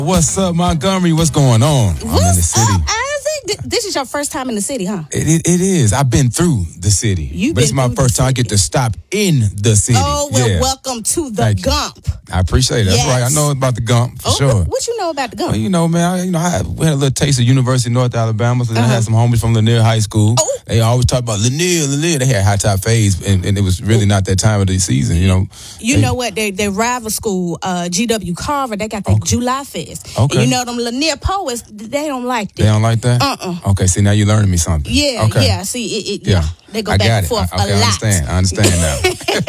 What's up, Montgomery? What's going on? I'm in the city. Up, Isaac? This is your first time in the city, huh? It is. I've been through the city. But it's my first time I get to stop in the city. Oh, well, welcome to the Gump. I appreciate it. That's right. I know about the Gump, for sure. What you know about the Gump? Well, man, we had a little taste of University of North Alabama, so then I had some homies from Lanier High School. Oh. They always talk about Lanier. They had high top fades, and it was really not that time of the season, You know what? They rival school, GW Carver, they got their July Fest. Okay. And them Lanier poets, they don't like that. They don't like that? Okay, see, now you're learning me something. Yeah, okay. yeah. See, they go back and forth a lot. I understand now.